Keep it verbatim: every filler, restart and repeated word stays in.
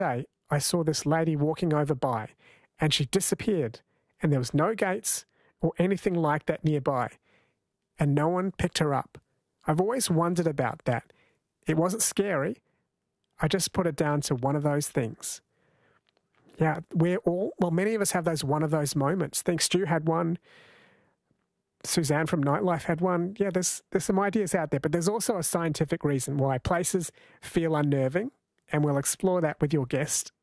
day, I saw this lady walking over by and she disappeared and there was no gates or anything like that nearby and no one picked her up. I've always wondered about that. It wasn't scary. I just put it down to one of those things. Yeah, we're all, well, many of us have those one of those moments. I think Stu had one. Suzanne from Nightlife had one. Yeah, there's there's some ideas out there, but there's also a scientific reason why places feel unnerving, and we'll explore that with your guest